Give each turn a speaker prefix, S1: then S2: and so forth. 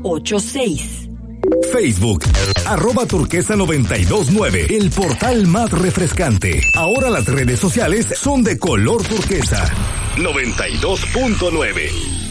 S1: 986.
S2: Facebook, @turquesa929, el portal más refrescante. Ahora las redes sociales son de color turquesa. 92.9.